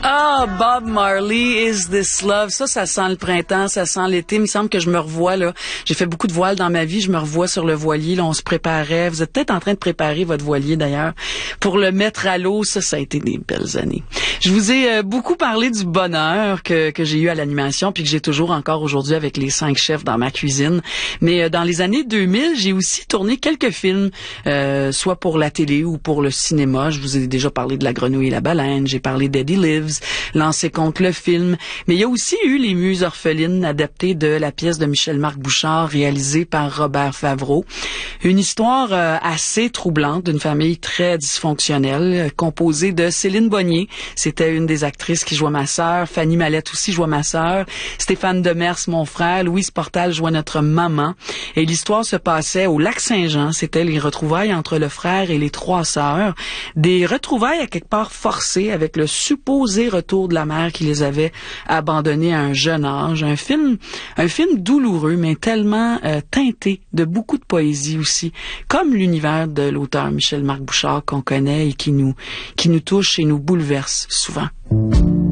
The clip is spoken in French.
Ah, Bob Marley, Is This Love? Ça sent le printemps, ça sent l'été. Il me semble que je me revois, là. J'ai fait beaucoup de voiles dans ma vie. Je me revois sur le voilier, là. On se préparait. Vous êtes peut-être en train de préparer votre voilier, d'ailleurs, pour le mettre à l'eau. Ça a été des belles années. Je vous ai beaucoup parlé du bonheur que j'ai eu à l'animation, puis que j'ai toujours encore aujourd'hui avec les 5 chefs dans ma cuisine. Mais dans les années 2000, j'ai aussi tourné quelques films, soit pour la télé ou pour le cinéma. Je vous ai déjà parlé de La Grenouille et la Baleine. J'ai parlé d'Eddie Lives, lancé contre le film. Mais il y a aussi eu Les Muses orphelines, adaptées de la pièce de Michel-Marc Bouchard, réalisée par Robert Favreau. Une histoire assez troublante d'une famille très dysfonctionnelle, composée de Céline Bonnier. C'était une des actrices qui jouait ma sœur. Fanny Mallette aussi jouait ma sœur. Stéphane Demers, mon frère. Louise Portal jouait notre maman. Et l'histoire se passait au Lac-Saint-Jean. C'était les retrouvailles entre le frère et les 3 sœurs. Des retrouvailles à quelque part forcées avec le supposé retour de la mère qui les avait abandonnés à un jeune âge. Un film douloureux, mais tellement teinté de beaucoup de poésie aussi, comme l'univers de l'auteur Michel-Marc Bouchard qu'on connaît et qui nous touche et nous bouleverse souvent.